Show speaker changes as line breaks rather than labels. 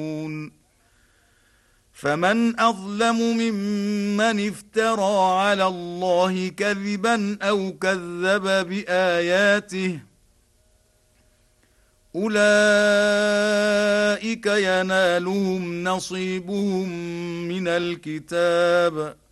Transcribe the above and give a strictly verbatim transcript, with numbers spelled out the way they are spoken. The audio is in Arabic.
فمن أظلم ممن افترى على الله كذبا أو كذب بآياته أولئك ينالهم نصيبهم من الكتاب